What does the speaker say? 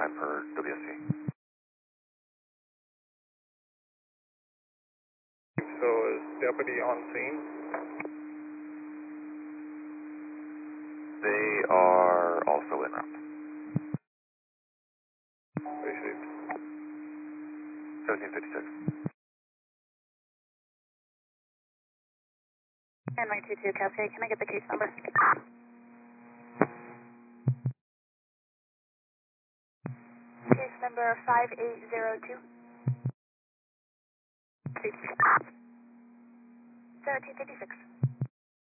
time for WSC. So is deputy on scene? They are also en route. Received. 1756. And 922 Cascade, can I get the case number? Case number 5802. 1356.